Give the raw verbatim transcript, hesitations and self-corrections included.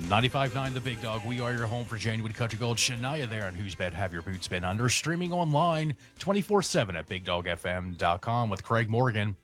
ninety-five point nine The Big Dog. We are your home for genuine country gold. Shania there on Who's Bet Have Your Boots Been Under. Streaming online twenty-four seven at big dog f m dot com with Craig Morgan.